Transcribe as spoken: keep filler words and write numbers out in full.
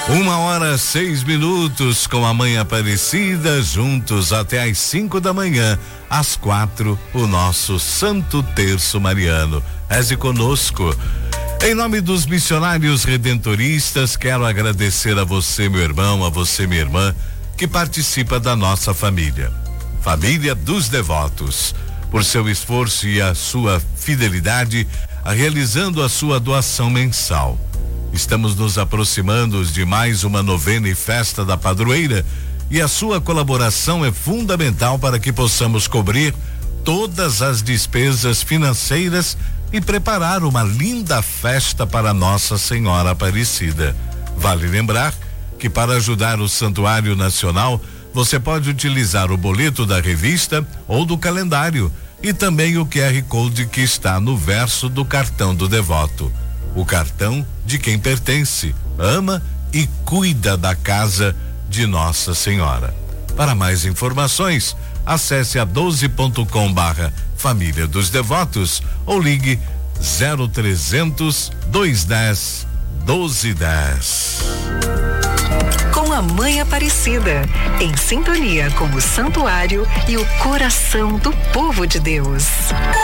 Uma hora, seis minutos com a Mãe Aparecida, juntos até às cinco da manhã, às quatro, o nosso Santo Terço Mariano. Reze conosco. Em nome dos missionários redentoristas, quero agradecer a você, meu irmão, a você, minha irmã, que participa da nossa família. Família dos Devotos, por seu esforço e a sua fidelidade, realizando a sua doação mensal. Estamos nos aproximando de mais uma novena e festa da padroeira e a sua colaboração é fundamental para que possamos cobrir todas as despesas financeiras e preparar uma linda festa para Nossa Senhora Aparecida. Vale lembrar que para ajudar o Santuário Nacional, você pode utilizar o boleto da revista ou do calendário e também o Q R Code que está no verso do cartão do devoto. O cartão de quem pertence, ama e cuida da casa de Nossa Senhora. Para mais informações, acesse a doze ponto com barra Família dos Devotos ou ligue zero trezentos, dois dez, doze dez. Com a Mãe Aparecida, em sintonia com o santuário e o coração do povo de Deus.